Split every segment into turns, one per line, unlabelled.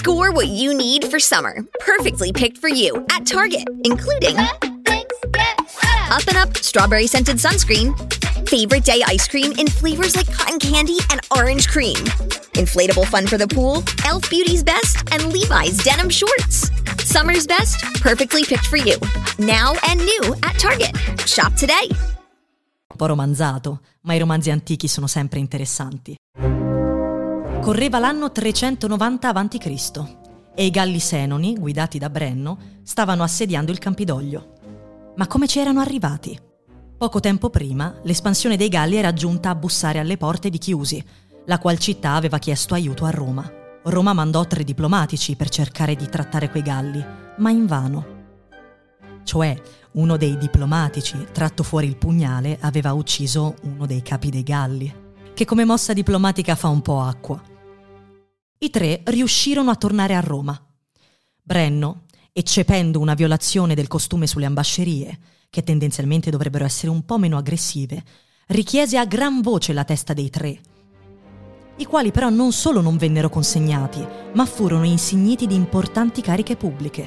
Score what you need for summer, perfectly picked for you at Target, including Up and Up Strawberry Scented Sunscreen, Favorite Day Ice Cream in flavors like cotton candy and orange cream, inflatable fun for the pool, Elf Beauty's Best, and Levi's Denim Shorts. Summer's best, perfectly picked for you. Now and new at Target. Shop today.
Un po' romanzato, ma i romanzi antichi sono sempre interessanti. Correva l'anno 390 a.C. e i Galli Senoni, guidati da Brenno, stavano assediando il Campidoglio. Ma come ci erano arrivati? Poco tempo prima, l'espansione dei Galli era giunta a bussare alle porte di Chiusi, la qual città aveva chiesto aiuto a Roma. Roma mandò 3 diplomatici per cercare di trattare quei Galli, ma invano. Cioè, uno dei diplomatici, tratto fuori il pugnale, aveva ucciso uno dei capi dei Galli, che come mossa diplomatica fa un po' acqua. I 3 riuscirono a tornare a Roma. Brenno, eccependo una violazione del costume sulle ambascerie, che tendenzialmente dovrebbero essere un po' meno aggressive, richiese a gran voce la testa dei 3, i quali però non solo non vennero consegnati, ma furono insigniti di importanti cariche pubbliche.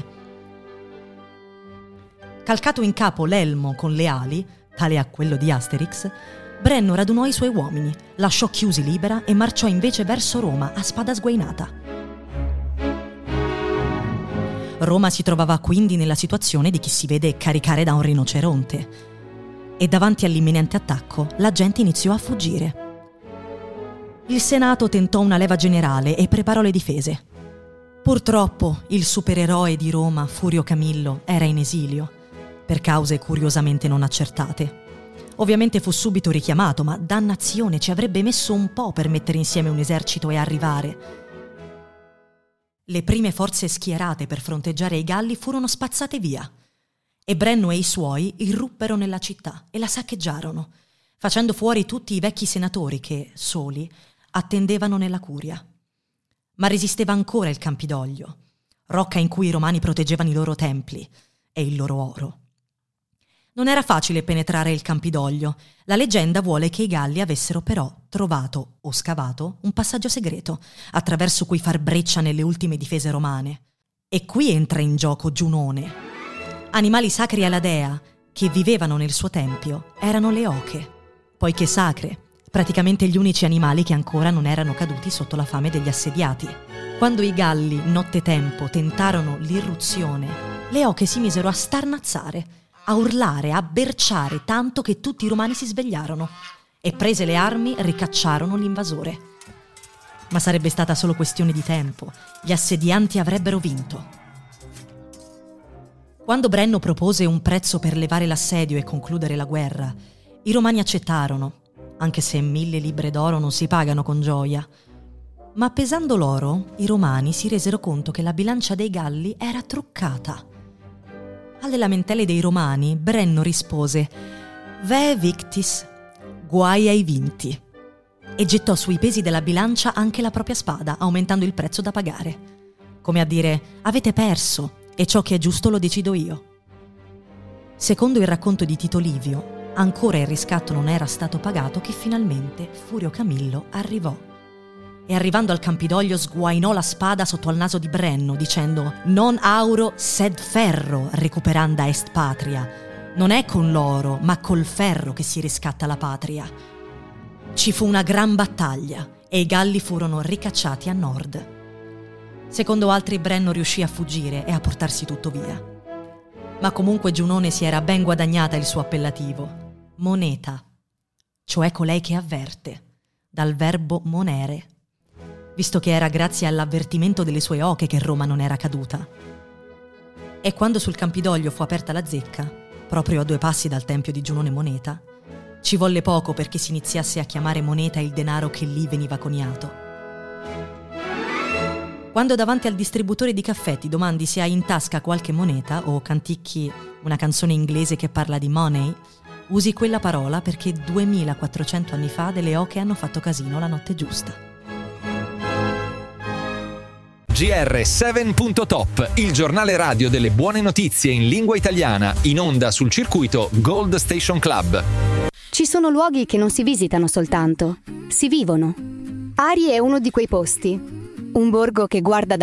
Calcato in capo l'elmo con le ali, tale a quello di Asterix, Brenno radunò i suoi uomini, lasciò Chiusi libera e marciò invece verso Roma a spada sguainata. Roma si trovava quindi nella situazione di chi si vede caricare da un rinoceronte, e davanti all'imminente attacco la gente iniziò a fuggire. Il Senato tentò una leva generale e preparò le difese. Purtroppo il supereroe di Roma, Furio Camillo, era in esilio, per cause curiosamente non accertate. Ovviamente fu subito richiamato, ma dannazione, ci avrebbe messo un po' per mettere insieme un esercito e arrivare. Le prime forze schierate per fronteggiare i Galli furono spazzate via, e Brenno e i suoi irruppero nella città e la saccheggiarono, facendo fuori tutti i vecchi senatori che, soli, attendevano nella curia. Ma resisteva ancora il Campidoglio, rocca in cui i romani proteggevano i loro templi e il loro oro. Non era facile penetrare il Campidoglio. La leggenda vuole che i Galli avessero però trovato o scavato un passaggio segreto, attraverso cui far breccia nelle ultime difese romane. E qui entra in gioco Giunone. Animali sacri alla dea, che vivevano nel suo tempio, erano le oche, poiché sacre, praticamente gli unici animali che ancora non erano caduti sotto la fame degli assediati. Quando i Galli, nottetempo, tentarono l'irruzione, le oche si misero a starnazzare, a urlare, a berciare, tanto che tutti i romani si svegliarono e, prese le armi, ricacciarono l'invasore. Ma sarebbe stata solo questione di tempo. Gli assedianti avrebbero vinto. Quando Brenno propose un prezzo per levare l'assedio e concludere la guerra, i romani accettarono, anche se 1000 libbre d'oro non si pagano con gioia. Ma pesando l'oro, i romani si resero conto che la bilancia dei Galli era truccata. Alle lamentele dei romani, Brenno rispose «Vae victis, guai ai vinti», e gettò sui pesi della bilancia anche la propria spada, aumentando il prezzo da pagare. Come a dire «avete perso, e ciò che è giusto lo decido io». Secondo il racconto di Tito Livio, ancora il riscatto non era stato pagato che finalmente Furio Camillo arrivò. E arrivando al Campidoglio sguainò la spada sotto al naso di Brenno, dicendo «Non auro sed ferro recuperanda est patria». Non è con l'oro, ma col ferro che si riscatta la patria. Ci fu una gran battaglia e i Galli furono ricacciati a nord. Secondo altri Brenno riuscì a fuggire e a portarsi tutto via. Ma comunque Giunone si era ben guadagnata il suo appellativo, moneta, cioè colei che avverte, dal verbo monere, visto che era grazie all'avvertimento delle sue oche che Roma non era caduta. E quando sul Campidoglio fu aperta la zecca, proprio a 2 passi dal tempio di Giunone Moneta, ci volle poco perché si iniziasse a chiamare moneta il denaro che lì veniva coniato. Quando davanti al distributore di caffè ti domandi se hai in tasca qualche moneta o canticchi una canzone inglese che parla di money, usi quella parola perché 2400 anni fa delle oche hanno fatto casino la notte giusta.
GR7.top, il giornale radio delle buone notizie in lingua italiana, in onda sul circuito Gold Station Club.
Ci sono luoghi che non si visitano soltanto, si vivono. Ari è uno di quei posti. Un borgo che guarda